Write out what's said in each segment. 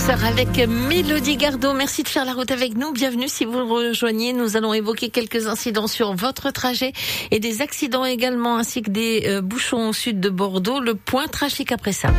Douceur avec Mélodie Gardot. Merci de faire la route avec nous. Bienvenue si vous le rejoignez. Nous allons évoquer quelques incidents sur votre trajet et des accidents également, ainsi que des bouchons au sud de Bordeaux. Le point trafic après ça.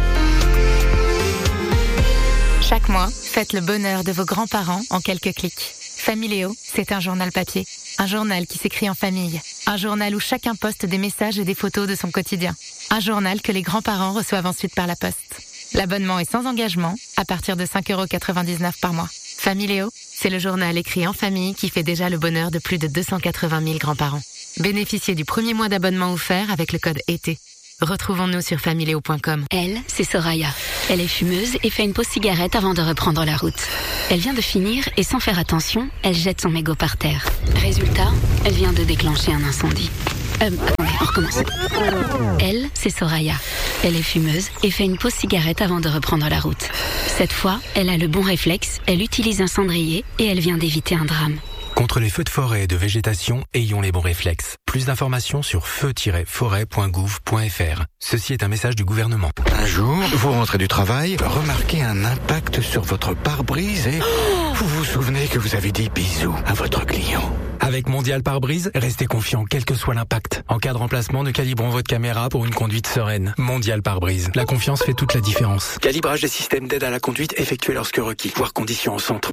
Chaque mois, faites le bonheur de vos grands-parents en quelques clics. Familéo, c'est un journal papier. Un journal qui s'écrit en famille. Un journal où chacun poste des messages et des photos de son quotidien. Un journal que les grands-parents reçoivent ensuite par la poste. L'abonnement est sans engagement, à partir de 5,99 € par mois. Familéo, c'est le journal écrit en famille qui fait déjà le bonheur de plus de 280 000 grands-parents. Bénéficiez du premier mois d'abonnement offert avec le code ET. Retrouvons-nous sur familéo.com. Elle, c'est Soraya. Elle est fumeuse et fait une pause cigarette avant de reprendre la route. Elle vient de finir et sans faire attention, elle jette son mégot par terre. Résultat, elle vient de déclencher un incendie. Attendez, on recommence. Elle, c'est Soraya. Elle est fumeuse et fait une pause cigarette avant de reprendre la route. Cette fois, elle a le bon réflexe, elle utilise un cendrier et elle vient d'éviter un drame. Contre les feux de forêt et de végétation, ayons les bons réflexes. Plus d'informations sur feu-forêt.gouv.fr. Ceci est un message du gouvernement. Un jour, vous rentrez du travail, remarquez un impact sur votre pare-brise et vous vous souvenez que vous avez dit bisous à votre client. Avec Mondial Pare-Brise, restez confiant quel que soit l'impact. En cas de remplacement, nous calibrons votre caméra pour une conduite sereine. Mondial Pare-Brise. La confiance fait toute la différence. Calibrage des systèmes d'aide à la conduite effectué lorsque requis. Voir conditions au centre.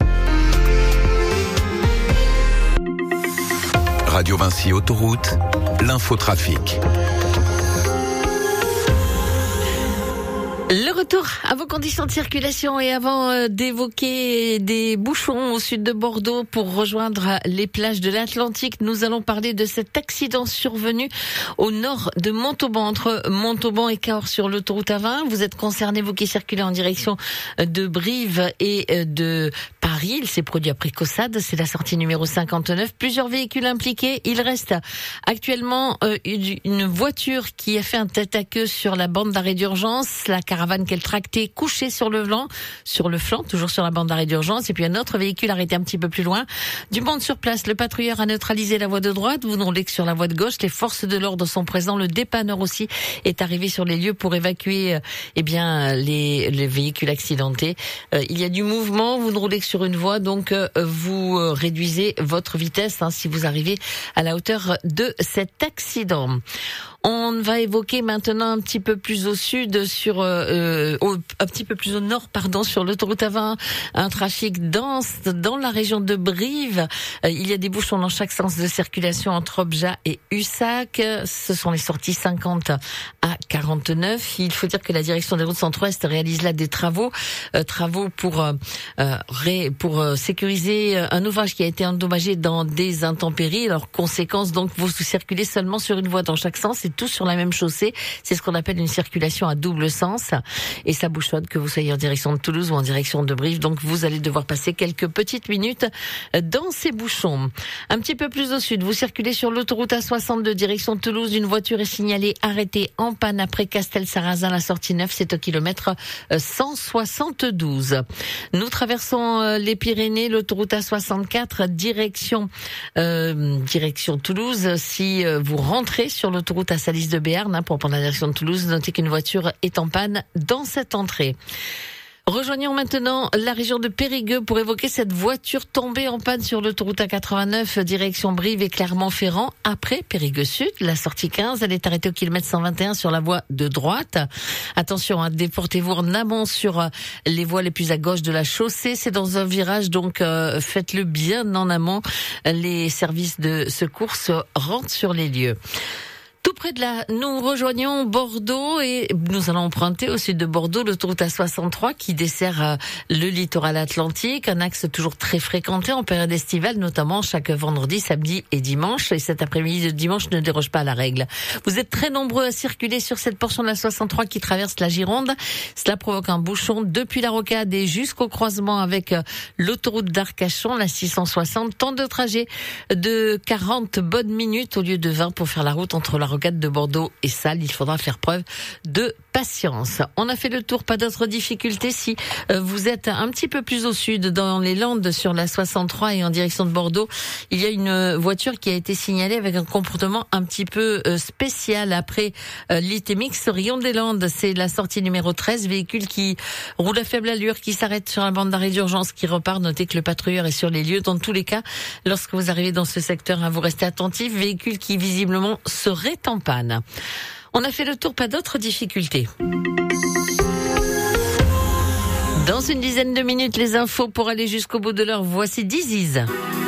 Radio Vinci Autoroute, l'infotrafic. Le retour à vos conditions de circulation et avant d'évoquer des bouchons au sud de Bordeaux pour rejoindre les plages de l'Atlantique, nous allons parler de cet accident survenu au nord de Montauban, entre Montauban et Cahors sur l'autoroute A20. Vous êtes concernés, vous qui circulez en direction de Brive et de Paris. Il s'est produit après Caussade, c'est la sortie numéro 59. Plusieurs véhicules impliqués. Il reste actuellement une voiture qui a fait un tête-à-queue sur la bande d'arrêt d'urgence. La caravane qu'elle tractait couchée sur le flanc, toujours sur la bande d'arrêt d'urgence, et puis un autre véhicule arrêté un petit peu plus loin. Du monde sur place, le patrouilleur a neutralisé la voie de droite, vous ne roulez que sur la voie de gauche, les forces de l'ordre sont présentes, le dépanneur aussi est arrivé sur les lieux pour évacuer les véhicules accidentés. Il y a du mouvement, vous ne roulez que sur une voie, donc vous réduisez votre vitesse si vous arrivez à la hauteur de cet accident. On va évoquer maintenant un petit peu plus au sud, un petit peu plus au nord, sur l'autoroute A20, un trafic dense dans la région de Brive. Il y a des bouchons dans chaque sens de circulation entre Objat et Ussac. Ce sont les sorties 50 à 49. Il faut dire que la direction des routes centre-ouest réalise là des travaux pour sécuriser un ouvrage qui a été endommagé dans des intempéries. Alors conséquence, donc, vous circulez seulement sur une voie dans chaque sens et tous sur la même chaussée. C'est ce qu'on appelle une circulation à double sens. Et ça bouchonne, que vous soyez en direction de Toulouse ou en direction de Brive. Donc vous allez devoir passer quelques petites minutes dans ces bouchons. Un petit peu plus au sud, vous circulez sur l'autoroute A62 direction de Toulouse. Une voiture est signalée arrêtée en panne après Castel-Sarrazin, la sortie 9. C'est au kilomètre 172. Nous traversons les Pyrénées, l'autoroute A64 direction Toulouse. Si vous rentrez sur l'autoroute à Salis de Béarn pour prendre la direction de Toulouse, notez qu'une voiture est en panne dans cette entrée. Rejoignons maintenant la région de Périgueux pour évoquer cette voiture tombée en panne sur l'autoroute A89 direction Brive et Clermont-Ferrand après Périgueux Sud. La sortie 15, elle est arrêtée au kilomètre 121 sur la voie de droite. Attention, déportez-vous en amont sur les voies les plus à gauche de la chaussée. C'est dans un virage, donc faites-le bien en amont. Les services de secours se rendent sur les lieux. Tout près de là, nous rejoignons Bordeaux et nous allons emprunter au sud de Bordeaux l'autoroute A63 qui dessert le littoral atlantique, un axe toujours très fréquenté en période estivale, notamment chaque vendredi, samedi et dimanche. Et cet après-midi de dimanche ne déroge pas à la règle. Vous êtes très nombreux à circuler sur cette portion de la 63 qui traverse la Gironde. Cela provoque un bouchon depuis la Rocade et jusqu'au croisement avec l'autoroute d'Arcachon, la 660. Temps de trajet de 40 bonnes minutes au lieu de 20 pour faire la route entre la rocade de Bordeaux est sale. Il faudra faire preuve de patience. On a fait le tour, pas d'autres difficultés. Si vous êtes un petit peu plus au sud, dans les Landes, sur la 63 et en direction de Bordeaux, il y a une voiture qui a été signalée avec un comportement un petit peu spécial après l'Itémix Rion des Landes. C'est la sortie numéro 13, véhicule qui roule à faible allure, qui s'arrête sur la bande d'arrêt d'urgence, qui repart. Notez que le patrouilleur est sur les lieux. Dans tous les cas, lorsque vous arrivez dans ce secteur, vous restez attentif. Véhicule qui visiblement serait en panne. On a fait le tour, pas d'autres difficultés. Dans une dizaine de minutes, les infos pour aller jusqu'au bout de l'heure. Voici Diziz.